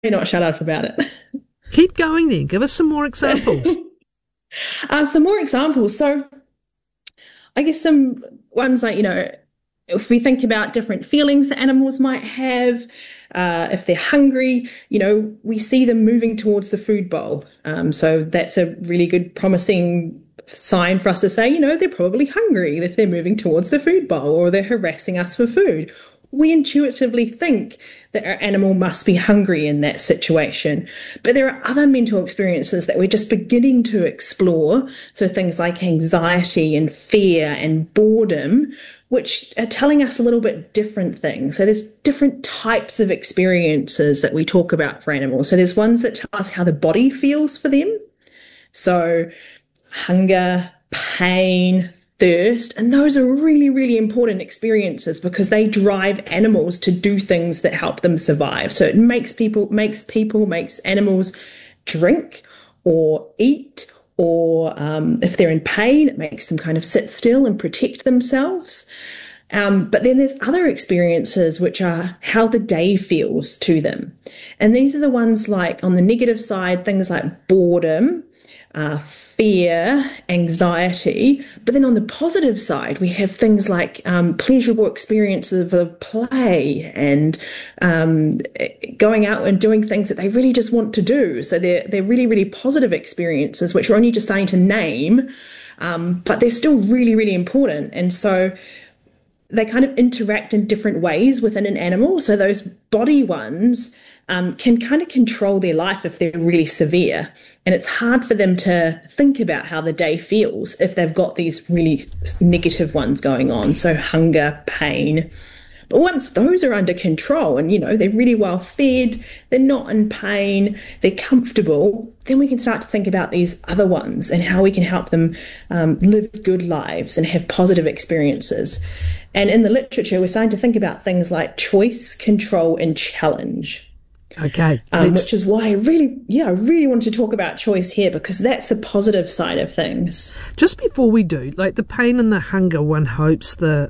not shut up about it. Keep going then. Give us some more examples. Some more examples. So I guess some ones like, if we think about different feelings that animals might have, if they're hungry, we see them moving towards the food bowl. So that's a really good, promising sign for us to say, they're probably hungry if they're moving towards the food bowl or they're harassing us for food. We intuitively think that our animal must be hungry in that situation. But there are other mental experiences that we're just beginning to explore. So things like anxiety and fear and boredom, which are telling us a little bit different things. So there's different types of experiences that we talk about for animals. So there's ones that tell us how the body feels for them. So hunger, pain, thirst, and those are really, really important experiences because they drive animals to do things that help them survive. So it makes animals drink or eat, or if they're in pain, it makes them kind of sit still and protect themselves. But then there's other experiences which are how the day feels to them. And these are the ones like on the negative side, things like boredom, fear, anxiety. But then on the positive side, we have things like pleasurable experiences of play and going out and doing things that they really just want to do. So they're really, really positive experiences, which we're only just starting to name, but they're still really, really important. And so they kind of interact in different ways within an animal. So those body ones can kind of control their life if they're really severe. And it's hard for them to think about how the day feels if they've got these really negative ones going on. So hunger, pain. But once those are under control and, they're really well fed, they're not in pain, they're comfortable, then we can start to think about these other ones and how we can help them live good lives and have positive experiences. And in the literature, we're starting to think about things like choice, control, and challenge. Okay. Which is why I really wanted to talk about choice here, because that's the positive side of things. Just before we do, like the pain and the hunger, one hopes the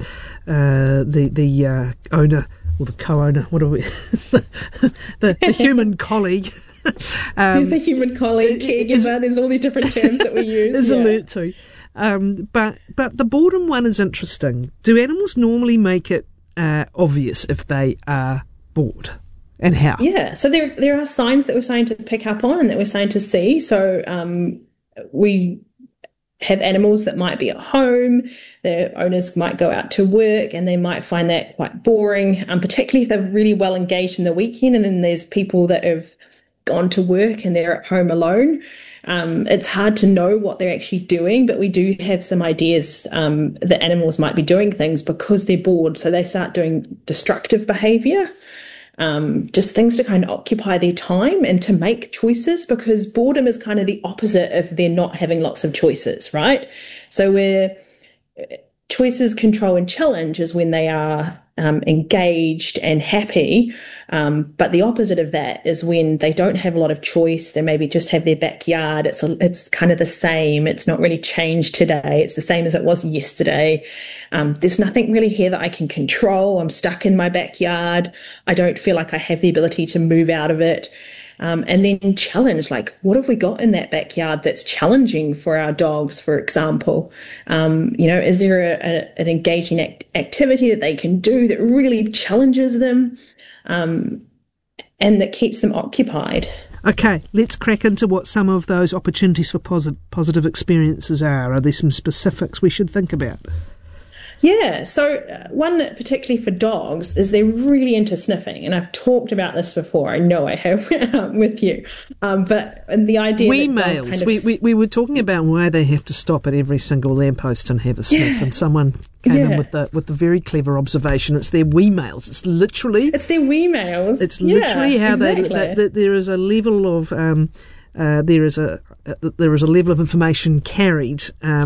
owner or the co-owner, what are we, the human colleague. The human colleague, caregiver, there's all these different terms that we use. Is alert to. But the boredom one is interesting. Do animals normally make it obvious if they are bored? And how? Yeah, so there are signs that we're starting to pick up on and that we're starting to see. So we have animals that might be at home, their owners might go out to work and they might find that quite boring, particularly if they're really well engaged in the weekend, and then there's people that have gone to work and they're at home alone. It's hard to know what they're actually doing, but we do have some ideas that animals might be doing things because they're bored, so they start doing destructive behaviour. Just things to kind of occupy their time and to make choices, because boredom is kind of the opposite of they're not having lots of choices, right? So where choices, control, and challenge is when they are engaged and happy. But the opposite of that is when they don't have a lot of choice. They maybe just have their backyard. It's kind of the same. It's not really changed today. It's the same as it was yesterday. There's nothing really here that I can control. I'm stuck in my backyard. I don't feel like I have the ability to move out of it. And then challenge, like, what have we got in that backyard that's challenging for our dogs, for example? Is there an engaging activity that they can do that really challenges them and that keeps them occupied? Okay, let's crack into what some of those opportunities for positive experiences are. Are there some specifics we should think about? Yeah, so one particularly for dogs is they're really into sniffing, and I've talked about this before. I know I have with you, but the idea mails. We were talking about why they have to stop at every single lamppost and have a sniff, and someone came in with the very clever observation. It's their wee mails. It's their wee mails. It's literally how exactly. There is a level of there is a level of information carried.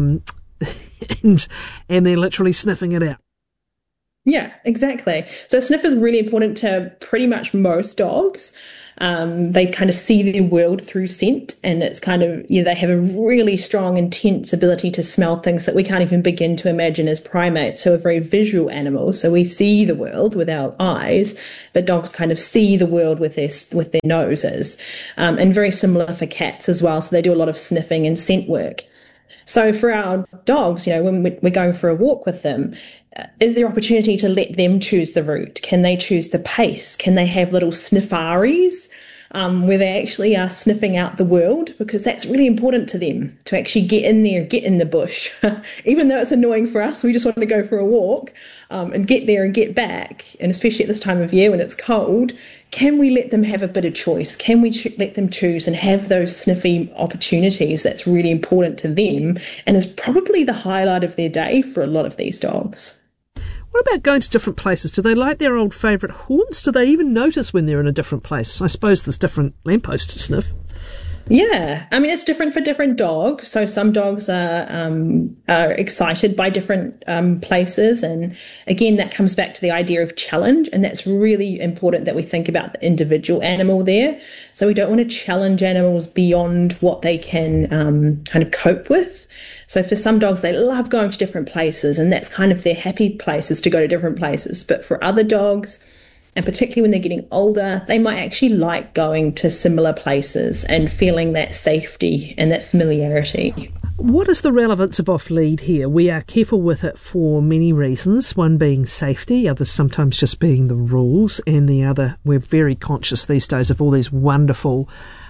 And they're literally sniffing it out. Yeah, exactly. So sniff is really important to pretty much most dogs. They kind of see the world through scent, and it's kind of, they have a really strong, intense ability to smell things that we can't even begin to imagine as primates. So we're very visual animals. So we see the world with our eyes, but dogs kind of see the world with their noses. And very similar for cats as well. So they do a lot of sniffing and scent work. So for our dogs, when we're going for a walk with them, is there opportunity to let them choose the route? Can they choose the pace? Can they have little sniffaries where they actually are sniffing out the world? Because that's really important to them, to actually get in there, get in the bush. Even though it's annoying for us, we just want to go for a walk and get there and get back. And especially at this time of year when it's cold, can we let them have a bit of choice? Can we let them choose and have those sniffy opportunities? That's really important to them and is probably the highlight of their day for a lot of these dogs. What about going to different places? Do they like their old favourite haunts? Do they even notice when they're in a different place? I suppose there's different lampposts to sniff. Yeah, I mean, it's different for different dogs. So some dogs are excited by different places. And again, that comes back to the idea of challenge. And that's really important that we think about the individual animal there. So we don't want to challenge animals beyond what they can kind of cope with. So for some dogs, they love going to different places, and that's kind of their happy places to go to different places. But for other dogs, and particularly when they're getting older, they might actually like going to similar places and feeling that safety and that familiarity. What is the relevance of off-lead here? We are careful with it for many reasons, one being safety, others sometimes just being the rules, and the other, we're very conscious these days of all these wonderful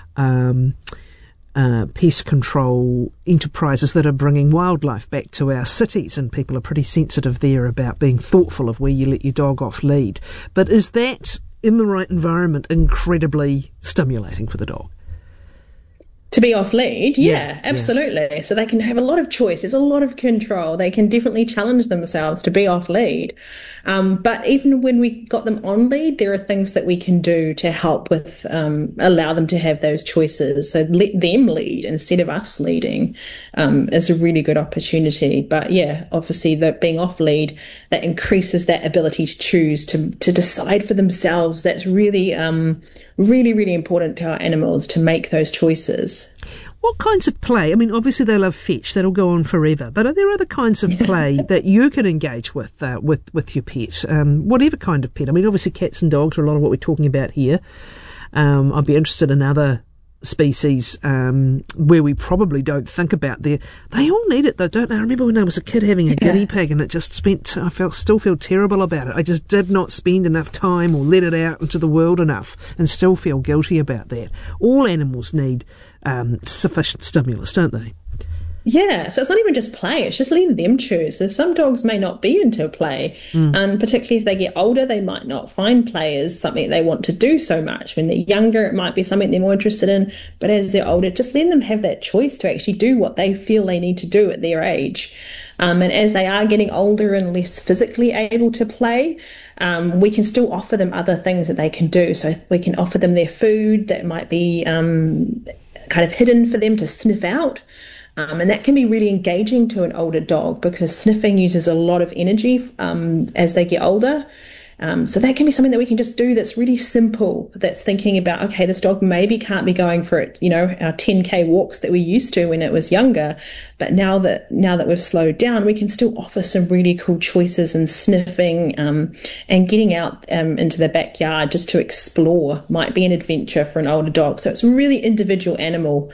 pest control enterprises that are bringing wildlife back to our cities, and people are pretty sensitive there about being thoughtful of where you let your dog off lead. But is that, in the right environment, incredibly stimulating for the dog? To be off lead, yeah, absolutely. Yeah. So they can have a lot of choice. There's a lot of control. They can definitely challenge themselves to be off lead. But even when we got them on lead, there are things that we can do to help with, allow them to have those choices. So let them lead instead of us leading is a really good opportunity. But yeah, obviously being off lead, that increases that ability to choose, to decide for themselves. That's really, really, really important to our animals to make those choices. What kinds of play? I mean, obviously they love fetch. That'll go on forever. But are there other kinds of play that you can engage with your pet? Whatever kind of pet. I mean, obviously cats and dogs are a lot of what we're talking about here. I'd be interested in other species where we probably don't think about they all need it though, don't they? I remember when I was a kid having a guinea pig, and it just still feel terrible about it. I just did not spend enough time or let it out into the world enough, and still feel guilty about that. All animals need sufficient stimulus, don't they? Yeah, so it's not even just play, it's just letting them choose. So some dogs may not be into play, and particularly if they get older, they might not find play as something they want to do so much. When they're younger, it might be something they're more interested in, but as they're older, just letting them have that choice to actually do what they feel they need to do at their age. And as they are getting older and less physically able to play, we can still offer them other things that they can do. So we can offer them their food that might be kind of hidden for them to sniff out. And that can be really engaging to an older dog because sniffing uses a lot of energy as they get older. So that can be something that we can just do that's really simple, that's thinking about, okay, this dog maybe can't be going for it, our 10K walks that we used to when it was younger. But now that we've slowed down, we can still offer some really cool choices and sniffing and getting out into the backyard just to explore might be an adventure for an older dog. So it's really individual animal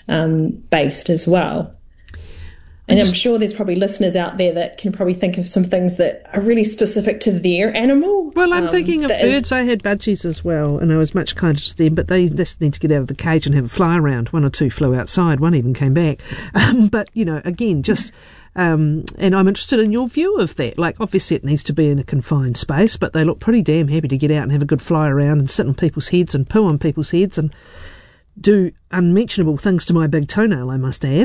based as well. And I'm sure there's probably listeners out there that can probably think of some things that are really specific to their animal. Well, I'm thinking of birds. I had budgies as well, and I was much kinder to them, but they just need to get out of the cage and have a fly around. One or two flew outside. One even came back. But, again, just... and I'm interested in your view of that. Like, obviously it needs to be in a confined space, but they look pretty damn happy to get out and have a good fly around and sit on people's heads and poo on people's heads and do unmentionable things to my big toenail, I must add.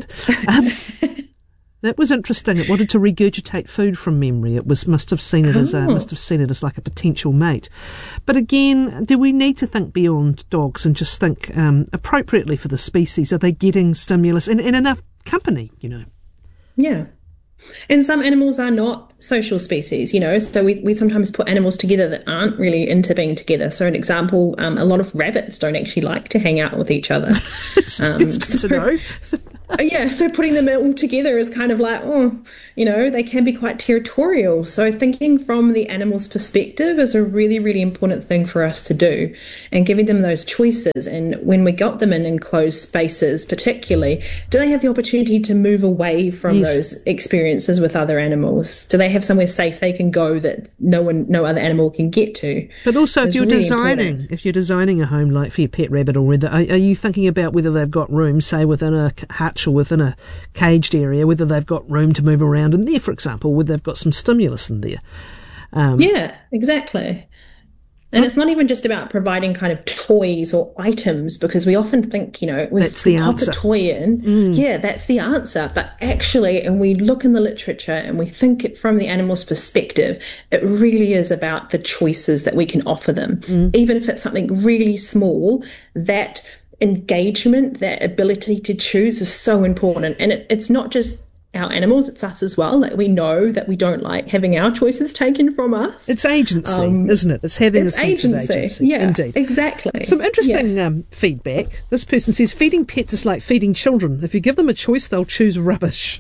That was interesting. It wanted to regurgitate food from memory. It must have seen it as like a potential mate. But again, do we need to think beyond dogs and just think appropriately for the species? Are they getting stimulus and enough company? Yeah. And some animals are not social species, so we sometimes put animals together that aren't really into being together. So an example, a lot of rabbits don't actually like to hang out with each other. It's good to know. Yeah, so putting them all together is kind of like, they can be quite territorial. So thinking from the animal's perspective is a really, really important thing for us to do, and giving them those choices. And when we got them in enclosed spaces, particularly, do they have the opportunity to move away from those experiences with other animals? Do they have somewhere safe they can go that no other animal can get to? But also, if you're designing a home like for your pet rabbit or whether, are you thinking about whether they've got room, say within a hutch or within a caged area, whether they've got room to move around in there, for example, whether they've got some stimulus in there? Yeah, exactly. And it's not even just about providing kind of toys or items, because we often think, that's the answer. Pop a toy in, that's the answer. But actually, and we look in the literature and we think it from the animal's perspective, it really is about the choices that we can offer them. Even if it's something really small, that engagement, that ability to choose is so important. And it's not just our animals, it's us as well. Like, we know that we don't like having our choices taken from us. It's agency, isn't it? It's having a sense of agency. Yeah, indeed. Exactly. Some interesting feedback. This person says, feeding pets is like feeding children. If you give them a choice, they'll choose rubbish.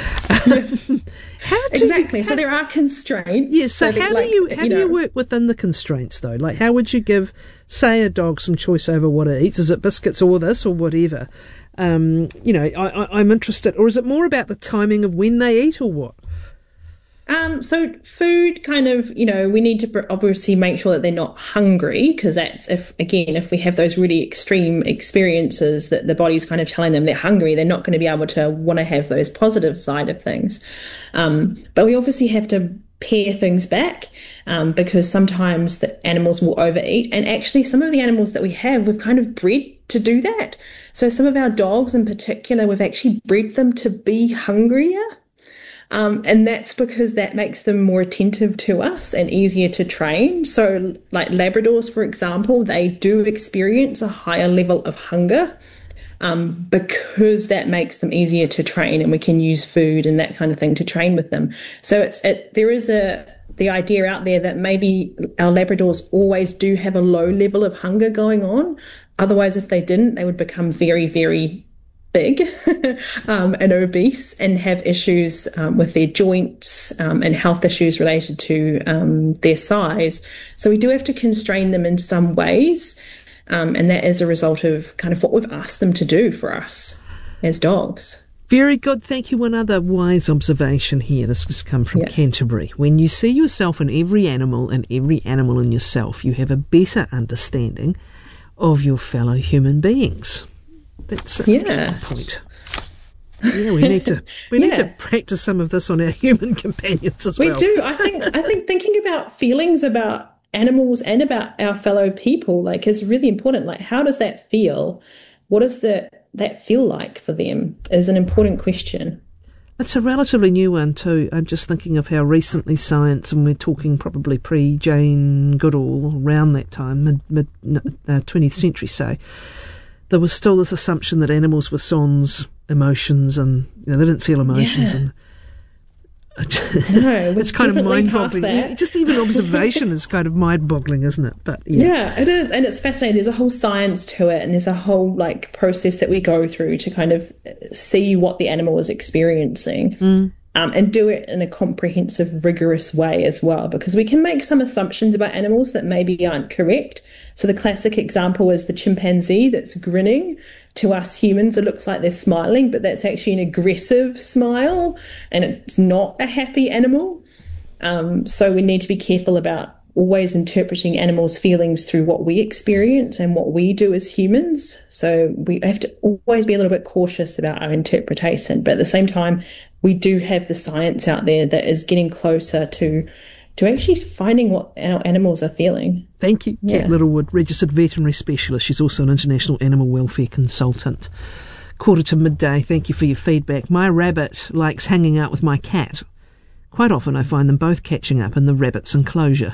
Exactly. So there are constraints. Yes. So how do you work within the constraints, though? Like, how would you give, say, a dog some choice over what it eats? Is it biscuits or this or whatever? I'm interested. Or is it more about the timing of when they eat or what? So food kind of, we need to obviously make sure that they're not hungry, because that's if we have those really extreme experiences that the body's kind of telling them they're hungry, they're not going to be able to want to have those positive side of things. But we obviously have to pare things back, because sometimes the animals will overeat. And actually some of the animals that we have, we've kind of bred to do that. So some of our dogs in particular, we've actually bred them to be hungrier. And that's because that makes them more attentive to us and easier to train. So like Labradors, for example, they do experience a higher level of hunger, because that makes them easier to train, and we can use food and that kind of thing to train with them. So there is the idea out there that maybe our Labradors always do have a low level of hunger going on. Otherwise, if they didn't, they would become very, very big and obese and have issues with their joints and health issues related to their size. So we do have to constrain them in some ways, and that is a result of kind of what we've asked them to do for us as dogs. Very good. Thank you. One other wise observation here. This has come from Canterbury. When you see yourself in every animal and every animal in yourself, you have a better understanding of your fellow human beings. That's an interesting point. We need to practice some of this on our human companions as well. We do. I think thinking about feelings about animals and about our fellow people is really important. Like, how does that feel? What does that feel like for them is an important question. It's a relatively new one too. I'm just thinking of how recently science, and we're talking probably pre-Jane Goodall, around that time, mid 20th century, say, there was still this assumption that animals were sans emotions, and they didn't feel emotions, and it's kind of mind-boggling. Yeah, just even observation is kind of mind-boggling, isn't it? But yeah, it is, and it's fascinating. There's a whole science to it, and there's a whole process that we go through to kind of see what the animal is experiencing. And do it in a comprehensive, rigorous way as well, because we can make some assumptions about animals that maybe aren't correct. So the classic example is the chimpanzee that's grinning. To us humans, it looks like they're smiling, but that's actually an aggressive smile, and it's not a happy animal. So we need to be careful about always interpreting animals' feelings through what we experience and what we do as humans. So we have to always be a little bit cautious about our interpretation. But at the same time, we do have the science out there that is getting closer to actually finding what our animals are feeling. Thank you, Kat Littlewood, registered veterinary specialist. She's also an international animal welfare consultant. midday. Thank you for your feedback. My rabbit likes hanging out with my cat. Quite often I find them both catching up in the rabbit's enclosure.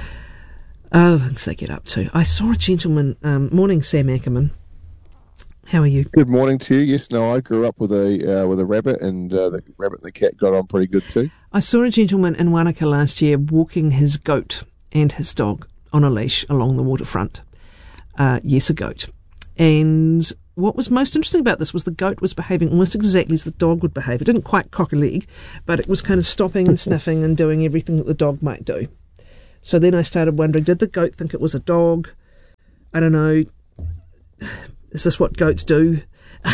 Other things they get up to. I saw a gentleman, morning Sam Ackerman, How are you? Good morning to you. Yes, no, I grew up with a rabbit, and the rabbit and the cat got on pretty good too. I saw a gentleman in Wanaka last year walking his goat and his dog on a leash along the waterfront. Yes, a goat. And what was most interesting about this was the goat was behaving almost exactly as the dog would behave. It didn't quite cock a leg, but it was kind of stopping and sniffing and doing everything that the dog might do. So then I started wondering, did the goat think it was a dog? I don't know. Is this what goats do?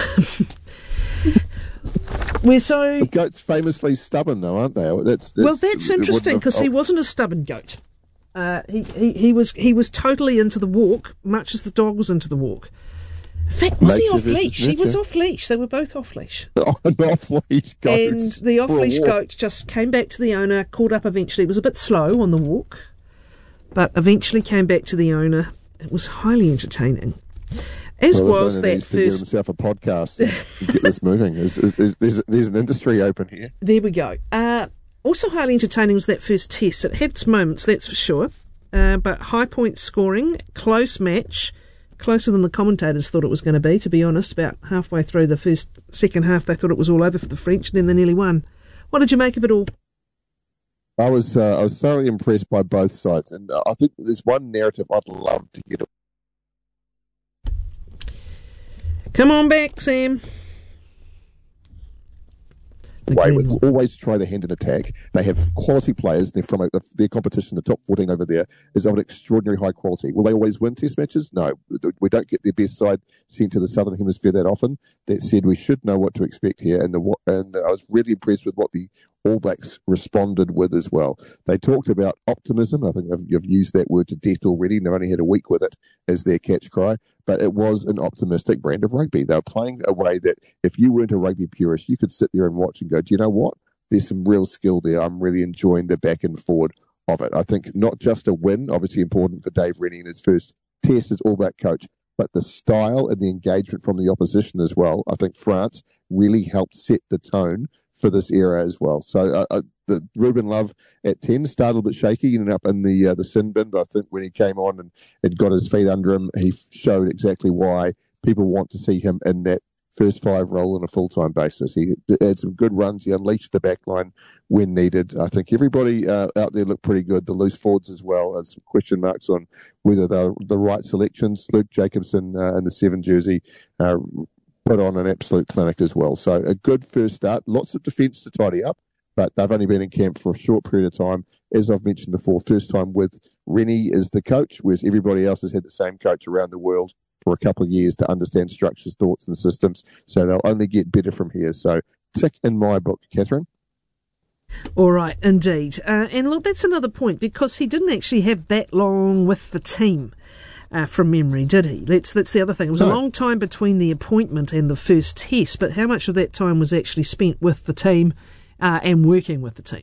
The goats famously stubborn, though, aren't they? That's interesting because he wasn't a stubborn goat. He was totally into the walk, much as the dog was into the walk. In fact, was he off leash? He was off leash. They were both off leash. An off leash goat. And the off leash goat just came back to the owner, caught up eventually. It was a bit slow on the walk, but eventually came back to the owner. It was highly entertaining. Was that first? To get himself a podcast and get this moving. There's an industry open here. There we go. Also highly entertaining was that first test. It had its moments, that's for sure. But high point scoring, close match, closer than the commentators thought it was going to be honest. About halfway through the second half, they thought it was all over for the French, and then they nearly won. What did you make of it all? I was thoroughly impressed by both sides, and I think there's one narrative I'd love to get. Come on back, Sam. Always try the hand in attack. They have quality players. They're from their competition. The top 14 over there is of an extraordinary high quality. Will they always win test matches? No. We don't get their best side sent to the Southern Hemisphere that often. That said, we should know what to expect here. And I was really impressed with what the All Blacks responded with as well. They talked about optimism. I think you've used that word to death already, and they've only had a week with it as their catch cry. But it was an optimistic brand of rugby. They were playing a way that if you weren't a rugby purist, you could sit there and watch and go, do you know what? There's some real skill there. I'm really enjoying the back and forward of it. I think not just a win, obviously important for Dave Rennie in his first test as All Black coach, but the style and the engagement from the opposition as well. I think France really helped set the tone for this era as well. So the Ruben Love at 10 started a bit shaky, ended up in the sin bin, but I think when he came on and had got his feet under him, he showed exactly why people want to see him in that first five role on a full-time basis. He had some good runs. He unleashed the back line when needed. I think everybody out there looked pretty good. The loose forwards as well. And some question marks on whether they're the right selections. Luke Jacobson in the 7 jersey put on an absolute clinic as well. So a good first start. Lots of defence to tidy up, but they've only been in camp for a short period of time. As I've mentioned before, first time with Rennie as the coach, whereas everybody else has had the same coach around the world for a couple of years to understand structures, thoughts and systems. So they'll only get better from here. So tick in my book, Catherine. All right, indeed. And look, that's another point, because he didn't actually have that long with the team. From memory, did he? That's the other thing. It was a long time between the appointment and the first test, but how much of that time was actually spent with the team and working with the team?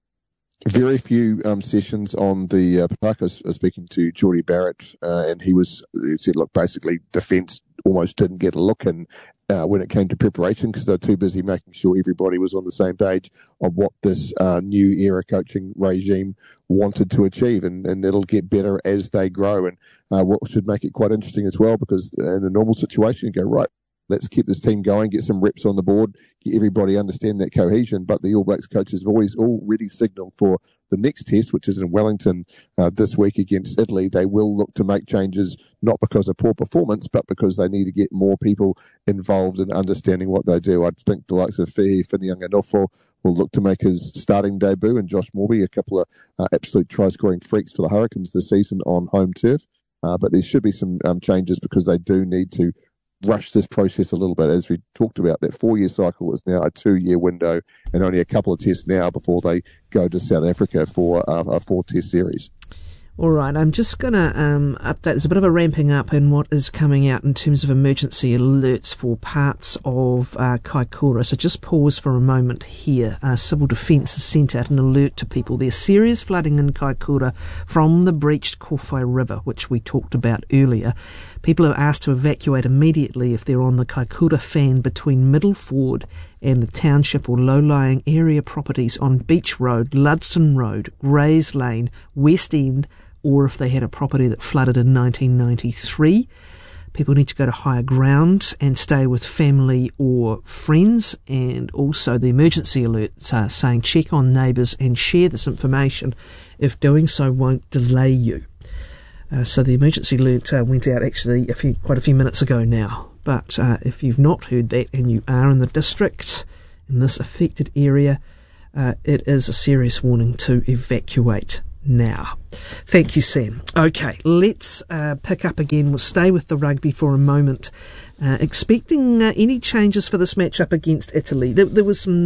Very few sessions on the park. I was speaking to Geordie Barrett, and he said, look, basically defence almost didn't get a look in when it came to preparation, because they were too busy making sure everybody was on the same page of what this new era coaching regime wanted to achieve, and it'll get better as they grow. And what should make it quite interesting as well, because in a normal situation, you go, right, let's keep this team going, get some reps on the board, get everybody understand that cohesion. But the All Blacks coaches have already signalled for the next test, which is in Wellington this week against Italy. They will look to make changes, not because of poor performance, but because they need to get more people involved in understanding what they do. I think the likes of Fehi Finianganofo will look to make his starting debut, and Josh Morby, a couple of absolute try-scoring freaks for the Hurricanes this season on home turf. But there should be some changes, because they do need to rush this process a little bit. As we talked about, that 4-year cycle is now a 2-year window, and only a couple of tests now before they go to South Africa for a 4-test series. All right, I'm just going to update. There's a bit of a ramping up in what is coming out in terms of emergency alerts for parts of Kaikoura. So just pause for a moment here. Civil Defence has sent out an alert to people. There's serious flooding in Kaikoura from the breached Kowhai River, which we talked about earlier. People are asked to evacuate immediately if they're on the Kaikoura fan between Middle Ford and the township or low-lying area properties on Beach Road, Ludston Road, Grays Lane, West End, or if they had a property that flooded in 1993. People need to go to higher ground and stay with family or friends. And also the emergency alerts are saying check on neighbours and share this information if doing so won't delay you. So the emergency alert went out actually quite a few minutes ago now. But if you've not heard that and you are in the district, in this affected area, it is a serious warning to evacuate now. Thank you, Sam. Okay, let's pick up again. We'll stay with the rugby for a moment. Expecting any changes for this matchup against Italy. There was some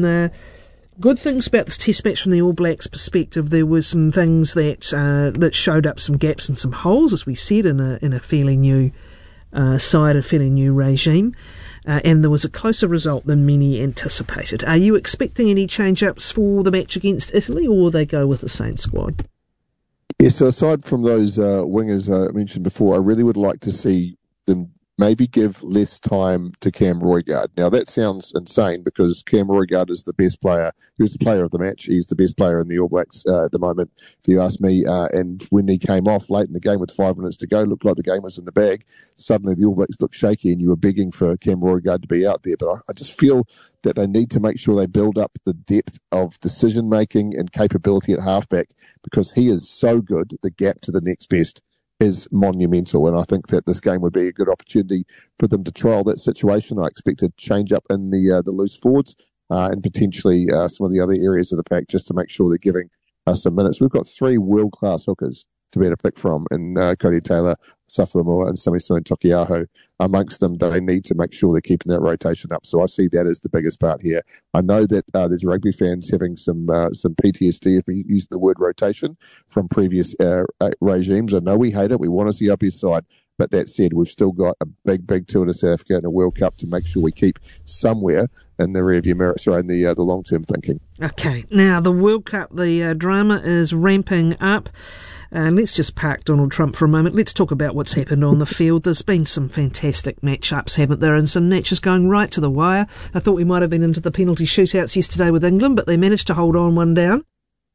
good things about this test match from the All Blacks' perspective. There were some things that showed up some gaps and some holes, as we said, in a fairly new side, a fairly new regime. And there was a closer result than many anticipated. Are you expecting any change-ups for the match against Italy, or will they go with the same squad? Yeah, so aside from those wingers I mentioned before, I really would like to see them maybe give less time to Cam Roigard. Now, that sounds insane because Cam Roigard is the best player. He was the player of the match. He's the best player in the All Blacks at the moment, if you ask me. And when he came off late in the game with 5 minutes to go, looked like the game was in the bag. Suddenly the All Blacks looked shaky and you were begging for Cam Roigard to be out there. But I just feel that they need to make sure they build up the depth of decision-making and capability at halfback because he is so good, the gap to the next best is monumental, and I think that this game would be a good opportunity for them to trial that situation. I expect a change up in the loose forwards and potentially some of the other areas of the pack just to make sure they're giving us some minutes. We've got 3 world-class hookers to be able to pick from in Cody Taylor, Safuamua and Samisoni Tokiaho. Amongst them, they need to make sure they're keeping that rotation up. So I see that as the biggest part here. I know that there's rugby fans having some PTSD if we use the word rotation from previous regimes. I know we hate it. We want to see up his side. But that said, we've still got a big tour to South Africa and a World Cup to make sure we keep somewhere in the rearview mirror, in the long-term thinking. Okay, now the World Cup, the drama is ramping up. Let's just park Donald Trump for a moment. Let's talk about what's happened on the field. There's been some fantastic matchups, haven't there? And some matches going right to the wire. I thought we might have been into the penalty shootouts yesterday with England, but they managed to hold on one down.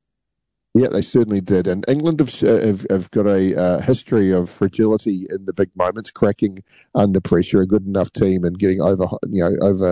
Yeah, they certainly did. And England have got a history of fragility in the big moments, cracking under pressure, a good enough team and getting overhyped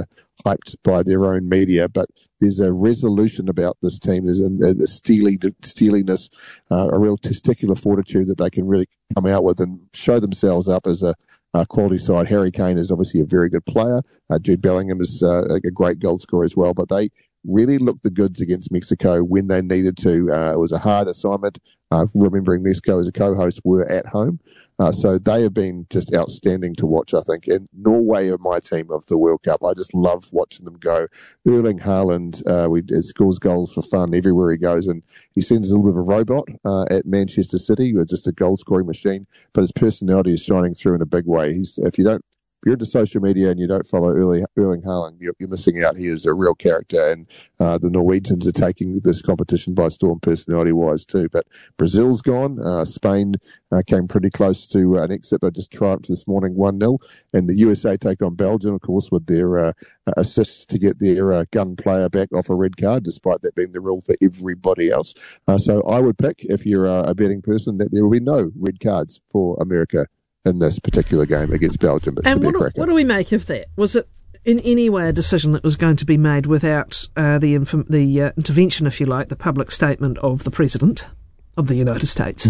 by their own media. But there's a resolution about this team. There's a steeliness, a real testicular fortitude that they can really come out with and show themselves up as a quality side. Harry Kane is obviously a very good player. Jude Bellingham is a great goal scorer as well. But they really looked the goods against Mexico when they needed to. It was a hard assignment, remembering Mexico as a co-host were at home. So they have been just outstanding to watch, I think. And Norway are my team of the World Cup. I just love watching them go. Erling Haaland scores goals for fun everywhere he goes. And he seems a little bit of a robot at Manchester City, just a goal-scoring machine. But his personality is shining through in a big way. If you're into social media and you don't follow Erling Haaland, you're missing out. He is a real character, and the Norwegians are taking this competition by storm personality-wise too. But Brazil's gone. Spain came pretty close to an exit, but just triumphed this morning 1-0. And the USA take on Belgium, of course, with their assists to get their gun player back off a red card, despite that being the rule for everybody else. So I would pick, if you're a betting person, that there will be no red cards for America in this particular game against Belgium. And what do we make of that? Was it in any way a decision that was going to be made without the intervention, if you like, the public statement of the President of the United States?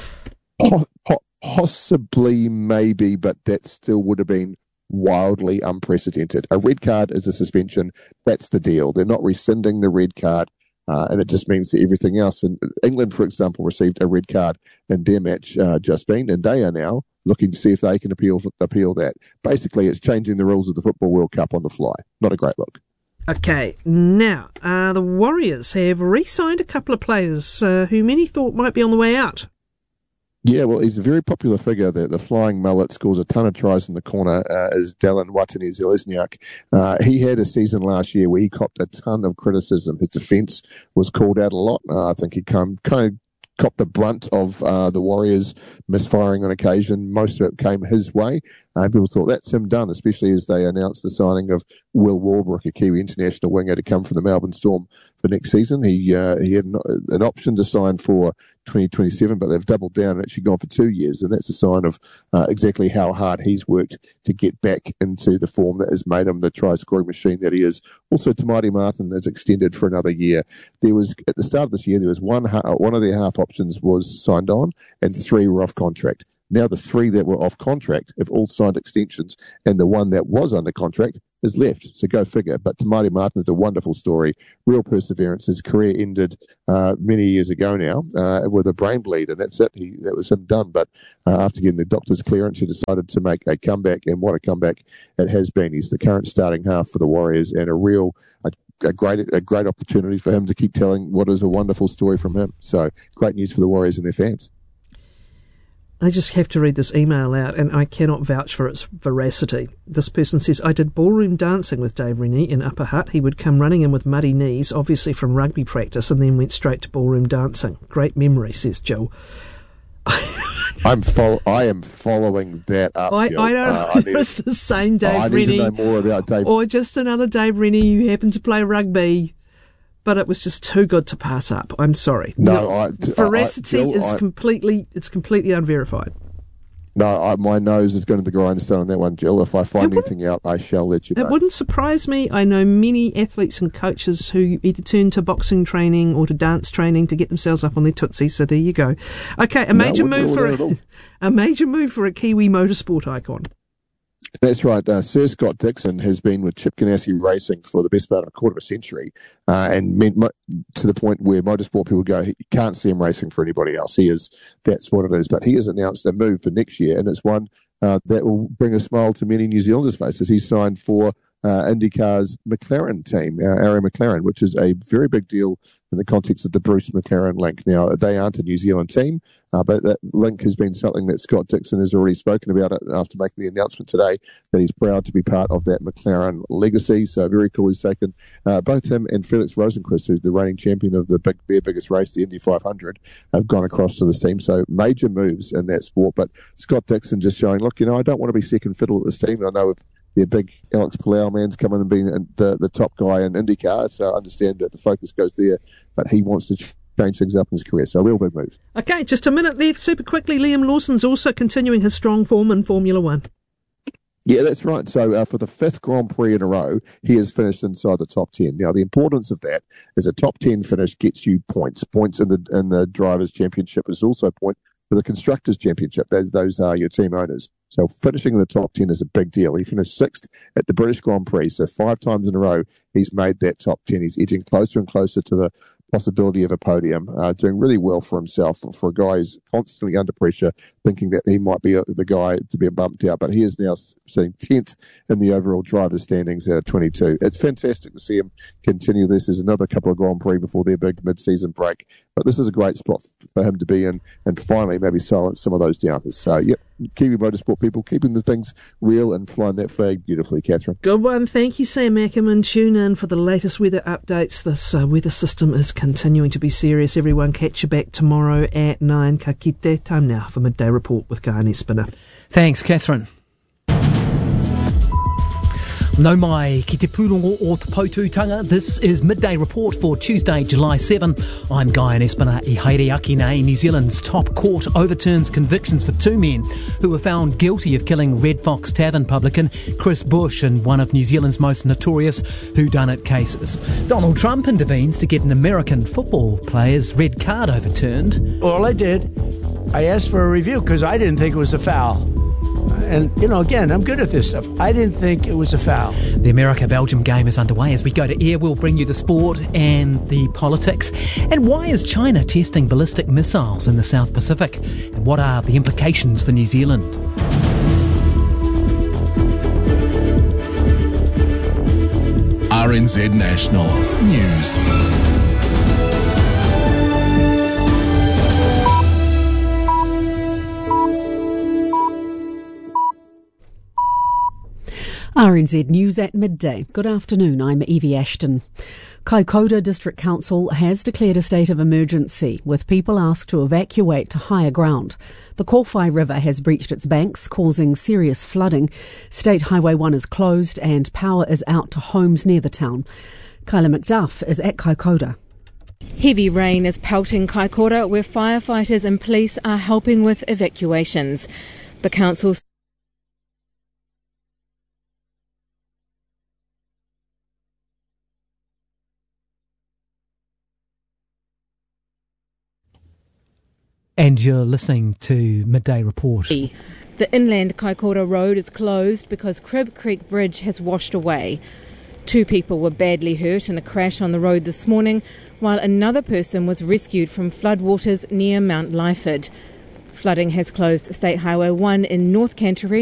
Possibly, maybe, but that still would have been wildly unprecedented. A red card is a suspension. That's the deal. They're not rescinding the red card. And it just means that everything else. And England, for example, received a red card in their match just been, and they are now looking to see if they can appeal that. Basically, it's changing the rules of the Football World Cup on the fly. Not a great look. Okay, now, the Warriors have re-signed a couple of players who many thought might be on the way out. Yeah, well, he's a very popular figure. The flying mullet, scores a ton of tries in the corner, is Dallin Watene-Zelezniak. He had a season last year where he copped a ton of criticism. His defence was called out a lot. I think he kind of copped the brunt of the Warriors misfiring on occasion. Most of it came his way. People thought that's him done, especially as they announced the signing of Will Warbrick, a Kiwi international winger, to come from the Melbourne Storm for next season. He had an option to sign for 2027, but they've doubled down and actually gone for 2 years, and that's a sign of exactly how hard he's worked to get back into the form that has made him the try-scoring machine that he is. Also, Tamati Martin is extended for another year. There was, at the start of this year, there was one of their half options was signed on, and 3 were off contract. Now the 3 that were off contract have all signed extensions, and the one that was under contract is left. So go figure. But Tamati Martin is a wonderful story. Real perseverance. His career ended many years ago now with a brain bleed, and that's it. That was him done. But after getting the doctor's clearance, he decided to make a comeback, and what a comeback it has been. He's the current starting half for the Warriors, and a great opportunity for him to keep telling what is a wonderful story from him. So great news for the Warriors and their fans. I just have to read this email out, and I cannot vouch for its veracity. This person says, I did ballroom dancing with Dave Rennie in Upper Hutt. He would come running in with muddy knees, obviously from rugby practice, and then went straight to ballroom dancing. Great memory, says Jill. I am following that up. I know it's the same Dave Rennie. I need to know more about Dave. Or just another Dave Rennie who happened to play rugby. But it was just too good to pass up. I'm sorry. Veracity is completely unverified. No, my nose is going to the grindstone on that one, Jill. If I find anything out, I shall let you know. It wouldn't surprise me. I know many athletes and coaches who either turn to boxing training or to dance training to get themselves up on their tootsies. So there you go. Okay, a major move for a Kiwi motorsport icon. That's right. Sir Scott Dixon has been with Chip Ganassi Racing for the best part of a quarter of a century, and to the point where motorsport people go, you can't see him racing for anybody else. That's what it is. But he has announced a move for next year, and it's one that will bring a smile to many New Zealanders' faces. He's signed for IndyCar's McLaren team, Arrow McLaren, which is a very big deal in the context of the Bruce McLaren link. Now, they aren't a New Zealand team, but that link has been something that Scott Dixon has already spoken about it after making the announcement today that he's proud to be part of that McLaren legacy. So very cool. He's taken both him and Felix Rosenqvist, who's the reigning champion of their biggest race, the Indy 500, have gone across to this team. So major moves in that sport. But Scott Dixon just showing, look, I don't want to be second fiddle at this team. I know if their big Alex Palau man's come in and been the top guy in IndyCar, so I understand that the focus goes there, but he wants to change things up in his career, so a real big move. Okay, just a minute left. Super quickly, Liam Lawson's also continuing his strong form in Formula One. Yeah, that's right. So for the 5th Grand Prix in a row, he has finished inside the top 10. Now, the importance of that is a top 10 finish gets you points. Points in the Drivers' Championship is also a point for the Constructors' Championship. Those are your team owners. So finishing in the top 10 is a big deal. He finished 6th at the British Grand Prix, so 5 times in a row he's made that top 10. He's edging closer and closer to the possibility of a podium, doing really well for himself for a guy who's constantly under pressure, thinking that he might be the guy to be bumped out, but he is now sitting 10th in the overall driver's standings out of 22. It's fantastic to see him continue this. There's another couple of Grand Prix before their big mid-season break, but this is a great spot for him to be in and finally maybe silence some of those doubters. So, yep, Kiwi Motorsport people keeping the things real and flying that flag beautifully, Catherine. Good one. Thank you, Sam Ackerman. Tune in for the latest weather updates. This weather system is continuing to be serious. Everyone catch you back tomorrow at 9. Ka kite. Time now for Midday Report with Guy Espiner. Thanks, Catherine. No mai ki te pūrongo o te Poutūtanga. This is Midday Report for Tuesday, July 7. I'm Guy Espiner. I haere aki nei. New Zealand's top court overturns convictions for 2 men who were found guilty of killing Red Fox Tavern publican Chris Bush in one of New Zealand's most notorious whodunit cases. Donald Trump intervenes to get an American football player's red card overturned. All I did, I asked for a review because I didn't think it was a foul. And, again, I'm good at this stuff. I didn't think it was a foul. The America-Belgium game is underway. As we go to air, we'll bring you the sport and the politics. And why is China testing ballistic missiles in the South Pacific? And what are the implications for New Zealand? RNZ National News. RNZ News at midday. Good afternoon, I'm Evie Ashton. Kaikoura District Council has declared a state of emergency, with people asked to evacuate to higher ground. The Kowhai River has breached its banks, causing serious flooding. State Highway 1 is closed and power is out to homes near the town. Kyla McDuff is at Kaikoura. Heavy rain is pelting Kaikoura, where firefighters and police are helping with evacuations. The council And you're listening to Midday Report. The inland Kaikoura road is closed because Crib Creek Bridge has washed away. 2 people were badly hurt in a crash on the road this morning, while another person was rescued from floodwaters near Mount Lyford. Flooding has closed State Highway 1 in North Canterbury